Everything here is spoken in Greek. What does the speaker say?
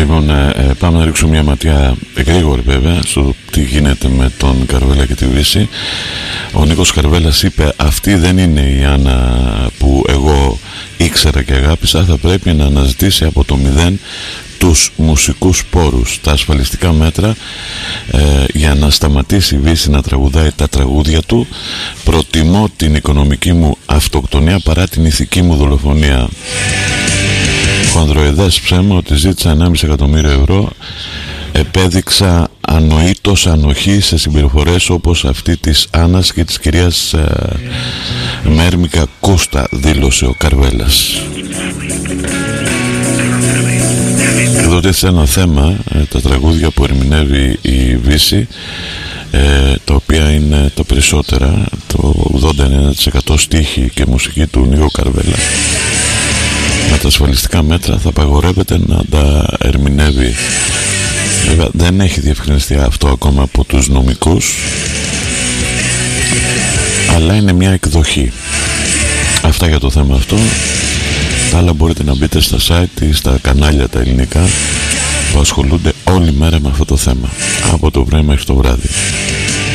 Λοιπόν, πάμε να ρίξουμε μια ματιά γρήγορη βέβαια στο τι γίνεται με τον Καρβέλα και τη Βύση. Ο Νίκος Καρβέλας είπε: αυτή δεν είναι η Άννα που εγώ ήξερα και αγάπησα. Θα πρέπει να αναζητήσει από το μηδέν τους μουσικούς πόρους, τα ασφαλιστικά μέτρα για να σταματήσει η Βύση να τραγουδάει τα τραγούδια του. Προτιμώ την οικονομική μου αυτοκτονία παρά την ηθική μου δολοφονία. Χονδροειδές ψέμα ότι ζήτησα 1,5 εκατομμύριο ευρώ. Επέδειξα ανοήτως ανοχή σε συμπεριφορές όπως αυτή της Άννας και της κυρίας Μέρμικα Κούστα, δήλωσε ο Καρβέλας. Εδώ τίθεται ένα θέμα, τα τραγούδια που ερμηνεύει η Βύση, τα οποία είναι τα περισσότερα, το 89% στίχη και μουσική του Νίκο Καρβέλα. Με τα ασφαλιστικά μέτρα θα απαγορεύεται να τα ερμηνεύει. Βέβαια δεν έχει διευκρινιστεί αυτό ακόμα από τους νομικούς, αλλά είναι μια εκδοχή. Αυτά για το θέμα αυτό. Τα άλλα μπορείτε να μπείτε στα site ή στα κανάλια τα ελληνικά που ασχολούνται όλη μέρα με αυτό το θέμα, από το πρωί μέχρι το βράδυ.